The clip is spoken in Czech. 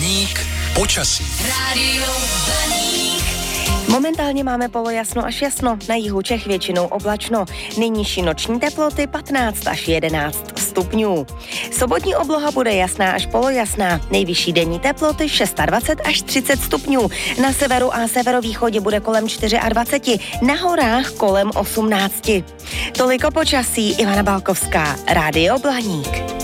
Blaník počasí. Rádio Blaník. Momentálně máme polojasno až jasno, na jihu Čech většinou oblačno. Nejnižší noční teploty 15 až 11 stupňů. Sobotní obloha bude jasná až polojasná, nejvyšší denní teploty 26 až 30 stupňů. Na severu a severovýchodě bude kolem 24, na horách kolem 18. Toliko počasí, Ivana Balkovská, Rádio Blaník.